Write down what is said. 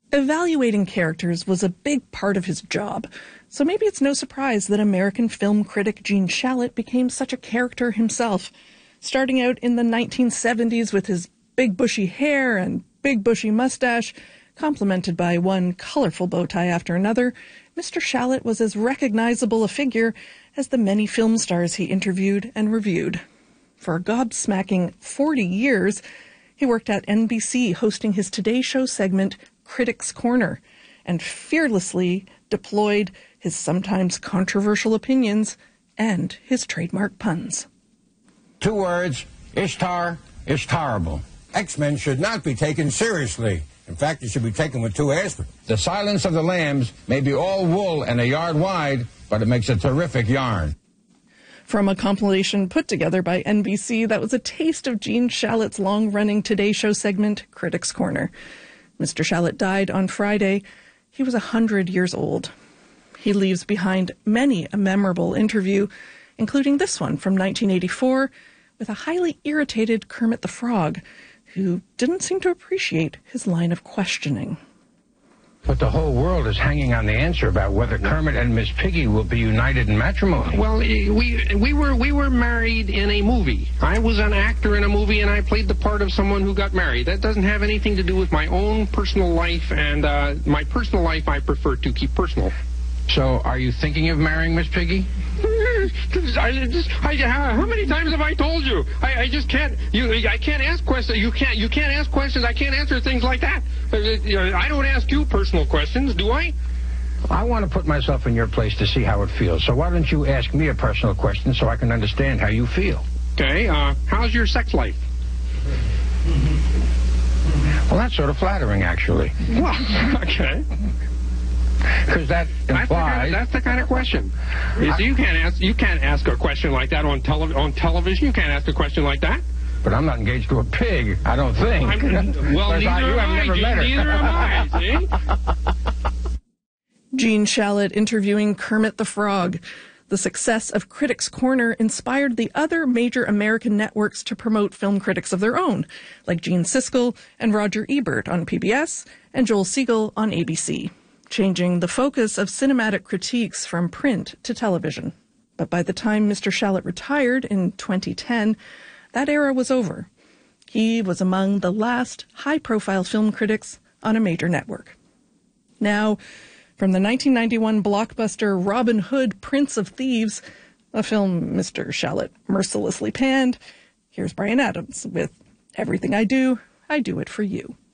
Evaluating characters was a big part of his job, so maybe it's no surprise that American film critic Gene Shalit became such a character himself. Starting out in the 1970s with his big bushy hair and big bushy mustache, complemented by one colorful bow tie after another, Mr. Shalit was as recognizable a figure as the many film stars he interviewed and reviewed. For a gobsmacking 40 years, he worked at NBC hosting his Today Show segment, Critics' Corner, and fearlessly deployed his sometimes controversial opinions and his trademark puns. 2 words, Ishtar, Ishtarable. X-Men should not be taken seriously. In fact, it should be taken with 2 asterisks. The Silence of the Lambs may be all wool and a yard wide, but it makes a terrific yarn. From a compilation put together by NBC that was a taste of Gene Shalit's long-running Today Show segment, Critics' Corner. Mr. Shalit died on Friday. He was 100 years old. He leaves behind many a memorable interview, including this one from 1984 with a highly irritated Kermit the Frog, who didn't seem to appreciate his line of questioning. But the whole world is hanging on the answer about whether Kermit and Miss Piggy will be united in matrimony. Well, we were married in a movie. I was an actor in a movie, and I played the part of someone who got married. That doesn't have anything to do with my own personal life, and my personal life I prefer to keep personal. So, are you thinking of marrying Miss Piggy? How many times have I told you? I just can't. I can't ask questions. You can't ask questions. I can't answer things like that. I don't ask you personal questions, do I? I want to put myself in your place to see how it feels. So why don't you ask me a personal question so I can understand how you feel? Okay. How's your sex life? Well, that's sort of flattering, actually. Well, okay. Because that implies... That's the kind of question. You can't ask a question like that on television. You can't ask a question like that. But I'm not engaged to a pig, I don't think. Well, neither am I, see? Gene Shalit interviewing Kermit the Frog. The success of Critics' Corner inspired the other major American networks to promote film critics of their own, like Gene Siskel and Roger Ebert on PBS and Joel Siegel on ABC, changing the focus of cinematic critiques from print to television. But by the time Mr. Shalit retired in 2010, that era was over. He was among the last high-profile film critics on a major network. Now, from the 1991 blockbuster Robin Hood, Prince of Thieves, a film Mr. Shalit mercilessly panned, here's Bryan Adams with Everything I Do It For You.